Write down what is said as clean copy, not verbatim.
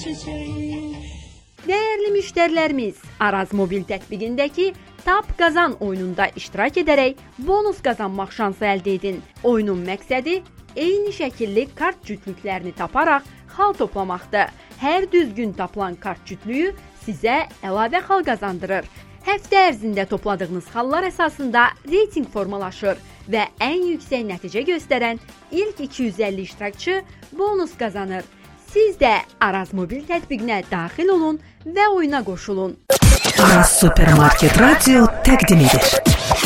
Değerli müşterilerimiz, Araz mobil tətbiqindəki Tap Qazan oyununda iştirak edərək bonus qazanmaq şansı əldə edin. Oyunun məqsədi eyni şəkilli kart cütlüklərini taparaq xal toplamaqdır. Hər düzgün tapılan kart cütlüyü sizə əlavə xal qazandırır. Həftə ərzində topladığınız xallar əsasında reyting formalaşır və ən yüksək nəticə göstərən ilk 250 iştirakçı bonus qazanır. Siz də Araz mobil tətbiqinə daxil olun və oyuna qoşulun. Araz Supermarket Radio təqdim edir.